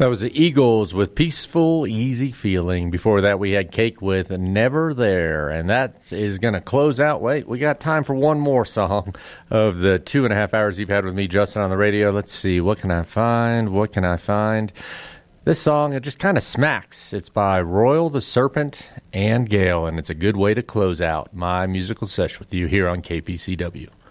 That was the Eagles with Peaceful, Easy Feeling. Before that, we had Cake with Never There. And that is going to close out. Wait, we got time for one more song of the 2.5 hours you've had with me, Justin, on the radio. Let's see. What can I find? This song, it just kind of smacks. It's by Royal the Serpent and Gale, and it's a good way to close out my musical sesh with you here on KPCW.